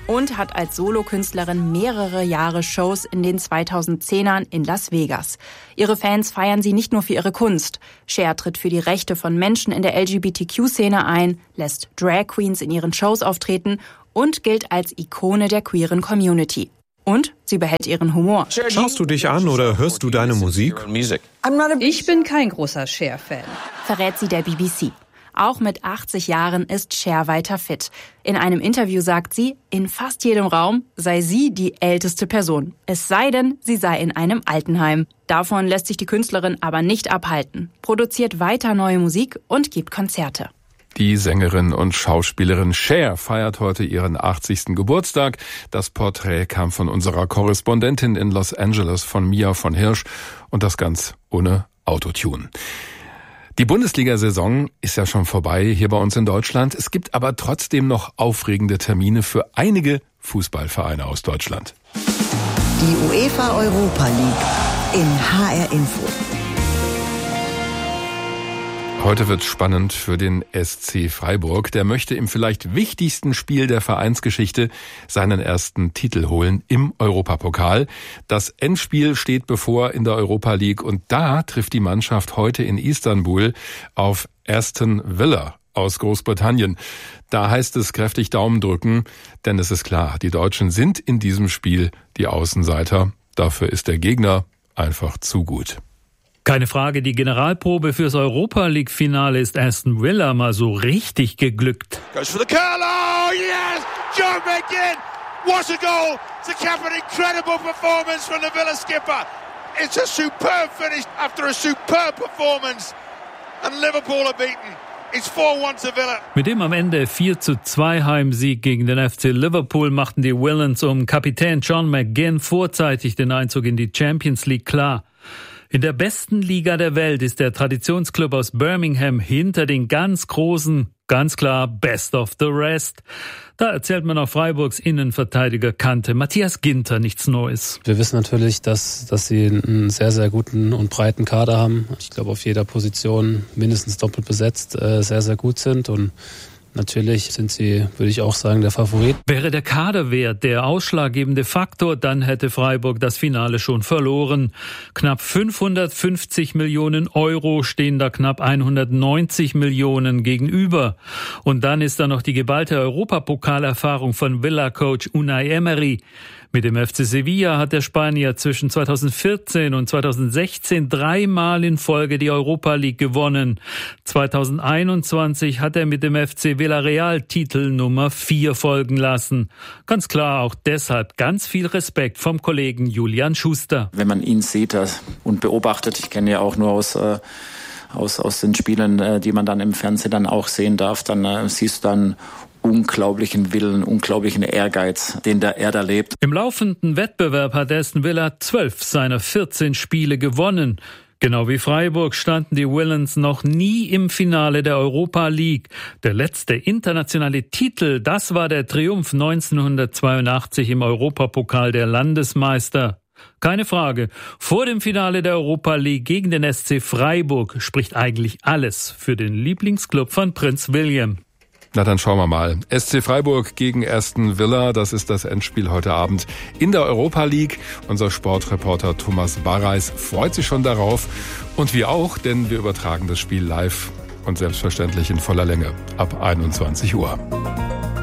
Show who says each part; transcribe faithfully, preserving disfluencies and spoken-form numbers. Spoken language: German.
Speaker 1: und hat als Solokünstlerin mehrere Jahre Shows in den zweitausendzehnern in Las Vegas. Ihre Fans feiern sie nicht nur für ihre Kunst. Cher tritt für die Rechte von Menschen in der L G B T Q-Szene ein, lässt Drag Queens in ihren Shows auftreten und gilt als Ikone der queeren Community. Und sie behält ihren Humor.
Speaker 2: Schaust du dich an oder hörst du deine Musik?
Speaker 3: Ich bin kein großer Cher-Fan,
Speaker 1: verrät sie der B B C. Auch mit achtzig Jahren ist Cher weiter fit. In einem Interview sagt sie, in fast jedem Raum sei sie die älteste Person. Es sei denn, sie sei in einem Altenheim. Davon lässt sich die Künstlerin aber nicht abhalten. Produziert weiter neue Musik und gibt Konzerte.
Speaker 4: Die Sängerin und Schauspielerin Cher feiert heute ihren achtzigsten Geburtstag. Das Porträt kam von unserer Korrespondentin in Los Angeles, von Mia von Hirsch, und das ganz ohne Autotune. Die Bundesliga-Saison ist ja schon vorbei hier bei uns in Deutschland. Es gibt aber trotzdem noch aufregende Termine für einige Fußballvereine aus Deutschland.
Speaker 5: Die UEFA Europa League in H R Info.
Speaker 4: Heute wird's spannend für den S C Freiburg. Der möchte im vielleicht wichtigsten Spiel der Vereinsgeschichte seinen ersten Titel holen im Europapokal. Das Endspiel steht bevor in der Europa League und da trifft die Mannschaft heute in Istanbul auf Aston Villa aus Großbritannien. Da heißt es kräftig Daumen drücken, denn es ist klar, die Deutschen sind in diesem Spiel die Außenseiter. Dafür ist der Gegner einfach zu gut.
Speaker 6: Keine Frage, die Generalprobe fürs Europa-League-Finale ist Aston Villa mal so richtig geglückt.
Speaker 7: Goes for the curl, oh yes! Joe McGinn, what a goal! To cap an incredible performance from the Villa skipper. It's a superb finish after a superb performance. And Liverpool are beaten. It's four one to Villa.
Speaker 6: Mit dem am Ende vier zu zwei Heimsieg gegen den F C Liverpool machten die Villains um Kapitän John McGinn vorzeitig den Einzug in die Champions League klar. In der besten Liga der Welt ist der Traditionsclub aus Birmingham hinter den ganz Großen ganz klar best of the rest. Da erzählt man auf Freiburgs Innenverteidiger Kante Matthias Ginter nichts Neues.
Speaker 8: Wir wissen natürlich, dass, dass sie einen sehr, sehr guten und breiten Kader haben. Ich glaube, auf jeder Position mindestens doppelt besetzt, äh, sehr, sehr gut sind und natürlich sind sie, würde ich auch sagen, der Favorit.
Speaker 6: Wäre der Kaderwert der ausschlaggebende Faktor, dann hätte Freiburg das Finale schon verloren. Knapp fünfhundertfünfzig Millionen Euro stehen da knapp hundertneunzig Millionen gegenüber. Und dann ist da noch die geballte Europapokalerfahrung von Villa-Coach Unai Emery. Mit dem F C Sevilla hat der Spanier zwischen zweitausendvierzehn und zweitausendsechzehn dreimal in Folge die Europa League gewonnen. zweitausendeinundzwanzig hat er mit dem F C Villarreal Titel Nummer vier folgen lassen. Ganz klar auch deshalb ganz viel Respekt vom Kollegen Julian Schuster.
Speaker 9: Wenn man ihn sieht und beobachtet, ich kenne ja auch nur aus äh, aus aus den Spielen, äh, die man dann im Fernsehen dann auch sehen darf, dann äh, siehst du dann unglaublichen Willen, unglaublichen Ehrgeiz, den der er da lebt.
Speaker 6: Im laufenden Wettbewerb hat Aston Villa zwölf seiner vierzehn Spiele gewonnen. Genau wie Freiburg standen die Villains noch nie im Finale der Europa League. Der letzte internationale Titel, das war der Triumph neunzehnhundertzweiundachtzig im Europapokal der Landesmeister. Keine Frage, vor dem Finale der Europa League gegen den S C Freiburg spricht eigentlich alles für den Lieblingsclub von Prinz William.
Speaker 4: Na, dann schauen wir mal. S C Freiburg gegen Aston Villa, das ist das Endspiel heute Abend in der Europa League. Unser Sportreporter Thomas Barreis freut sich schon darauf. Und wir auch, denn wir übertragen das Spiel live und selbstverständlich in voller Länge ab einundzwanzig Uhr.